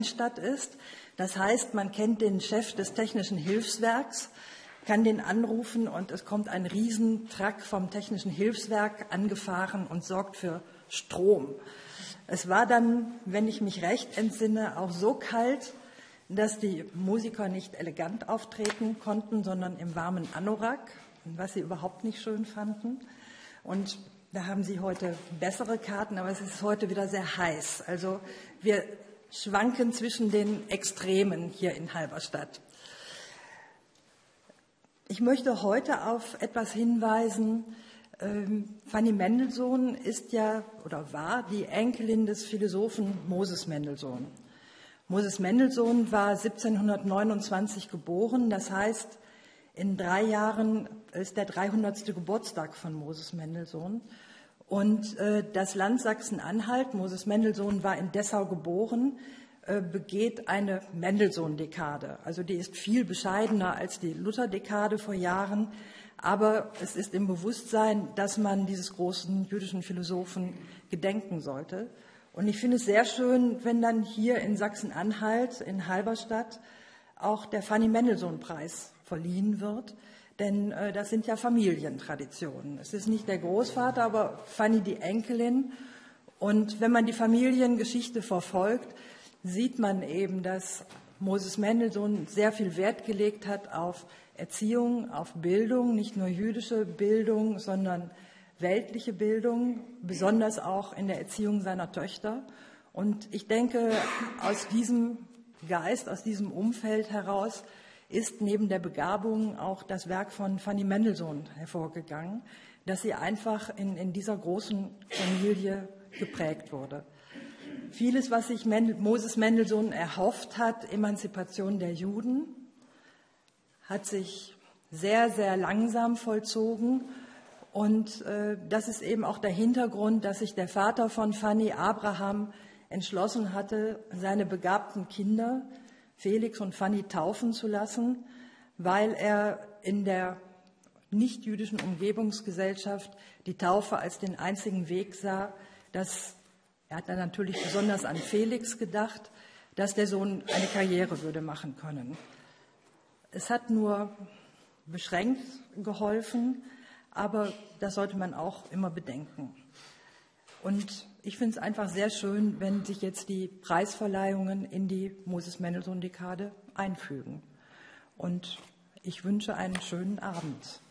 Stadt ist. Das heißt, man kennt den Chef des Technischen Hilfswerks, kann den anrufen und es kommt ein Riesentruck vom Technischen Hilfswerk angefahren und sorgt für Strom. Es war dann, wenn ich mich recht entsinne, auch so kalt, dass die Musiker nicht elegant auftreten konnten, sondern im warmen Anorak, was sie überhaupt nicht schön fanden. Und da haben sie heute bessere Karten, aber es ist heute wieder sehr heiß. Also wir schwanken zwischen den Extremen hier in Halberstadt. Ich möchte heute auf etwas hinweisen. Fanny Mendelssohn ist ja oder war die Enkelin des Philosophen Moses Mendelssohn. Moses Mendelssohn war 1729 geboren, das heißt, in 3 Jahren ist der 300. Geburtstag von Moses Mendelssohn. Und das Land Sachsen-Anhalt, Moses Mendelssohn war in Dessau geboren, begeht eine Mendelssohn-Dekade. Also die ist viel bescheidener als die Luther-Dekade vor Jahren, aber es ist im Bewusstsein, dass man dieses großen jüdischen Philosophen gedenken sollte. Und ich finde es sehr schön, wenn dann hier in Sachsen-Anhalt, in Halberstadt, auch der Fanny-Mendelssohn-Preis verliehen wird. Denn das sind ja Familientraditionen. Es ist nicht der Großvater, aber Fanny die Enkelin. Und wenn man die Familiengeschichte verfolgt, sieht man eben, dass Moses Mendelssohn sehr viel Wert gelegt hat auf Erziehung, auf Bildung, nicht nur jüdische Bildung, sondern weltliche Bildung, besonders auch in der Erziehung seiner Töchter. Und ich denke, aus diesem Geist, aus diesem Umfeld heraus ist neben der Begabung auch das Werk von Fanny Mendelssohn hervorgegangen, dass sie einfach in dieser großen Familie geprägt wurde. Vieles, was sich Moses Mendelssohn erhofft hat, Emanzipation der Juden, hat sich sehr, sehr langsam vollzogen. Und das ist eben auch der Hintergrund, dass sich der Vater von Fanny, Abraham, entschlossen hatte, seine begabten Kinder, Felix und Fanny, taufen zu lassen, weil er in der nichtjüdischen Umgebungsgesellschaft die Taufe als den einzigen Weg sah, er hat dann natürlich besonders an Felix gedacht, dass der Sohn eine Karriere würde machen können. Es hat nur beschränkt geholfen, aber das sollte man auch immer bedenken. Und ich finde es einfach sehr schön, wenn sich jetzt die Preisverleihungen in die Moses Mendelssohn-Dekade einfügen. Und ich wünsche einen schönen Abend.